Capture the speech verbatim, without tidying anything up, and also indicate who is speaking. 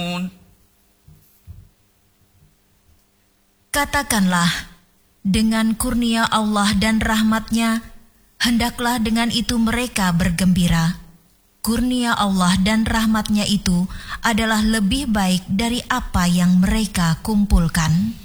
Speaker 1: Katakanlah, dengan kurnia Allah dan rahmat-Nya, hendaklah dengan itu mereka bergembira. Kurnia Allah dan rahmat-Nya itu adalah lebih baik dari apa yang mereka kumpulkan.